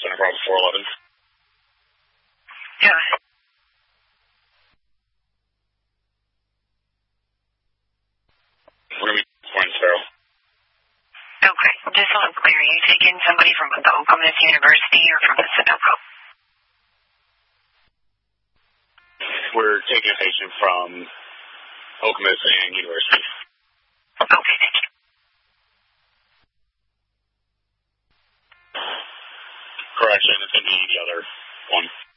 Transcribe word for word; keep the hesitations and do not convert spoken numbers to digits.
Center Bravo four eleven. Go ahead. We're going to be Poinsboro. Okay, just so I'm clear, are you taking somebody from the Okemos University or from the Sunoco? We're taking a patient from Okemos and University. Okay, thank you. Correction, it's going to be the other one.